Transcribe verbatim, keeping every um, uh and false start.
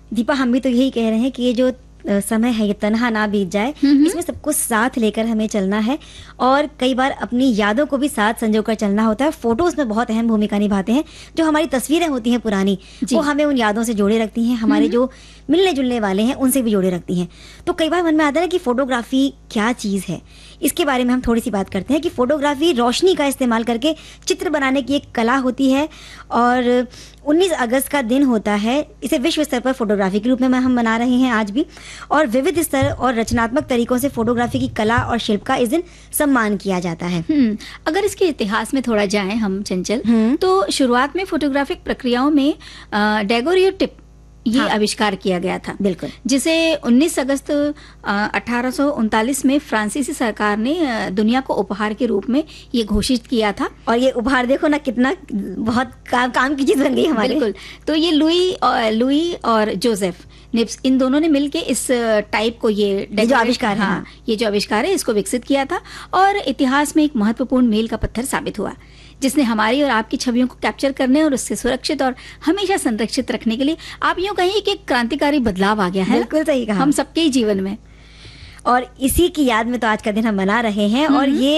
दीपा, हम भी तो यही कह रहे हैं कि ये जो अ, समय है ये तन्हा ना बीत जाए, इसमें सबको साथ लेकर हमें चलना है और कई बार अपनी यादों को भी साथ संजोकर चलना होता है। फोटोज में बहुत अहम भूमिका निभाते हैं। जो हमारी तस्वीरें होती हैं पुरानी, वो हमें उन यादों से जोड़े रखती हैं, हमारे जो मिलने जुलने वाले हैं उनसे भी जोड़े रखती हैं। तो कई बार मन में आता है कि फोटोग्राफी क्या चीज़ है। इसके बारे में हम थोड़ी सी बात करते हैं कि फोटोग्राफी रोशनी का इस्तेमाल करके चित्र बनाने की एक कला होती है और उन्नीस अगस्त का दिन होता है। इसे विश्व स्तर पर फोटोग्राफी के रूप में हम मना रहे हैं आज भी, और विविध स्तर और रचनात्मक तरीकों से फोटोग्राफी की कला और शिल्प का इस दिन सम्मान किया जाता है। अगर इसके इतिहास में थोड़ा जाएं हम चंचल, तो शुरुआत में फोटोग्राफिक प्रक्रियाओं में डेगोरियोटिप ये हाँ। आविष्कार किया गया था, बिल्कुल, जिसे उन्नीस अगस्त अठारह सौ उनतालीस में फ्रांसीसी सरकार ने दुनिया को उपहार के रूप में ये घोषित किया था। और ये उपहार देखो ना, कितना बहुत काम, काम की चीज बन गई हमारे। बिल्कुल। तो ये लुई और लुई और जोसेफ निप्स, इन दोनों ने मिलके इस टाइप को, ये, ये जो आविष्कार है, हाँ, ये जो आविष्कार है इसको विकसित किया था और इतिहास में एक महत्वपूर्ण मील का पत्थर साबित हुआ, जिसने हमारी और आपकी छवियों को कैप्चर करने और उससे सुरक्षित और हमेशा संरक्षित रखने के लिए, आप यूं कहिए कि एक क्रांतिकारी बदलाव आ गया है। बिल्कुल सही कहा, हम सबके ही जीवन में। और इसी की याद में तो आज का दिन हम मना रहे हैं। और ये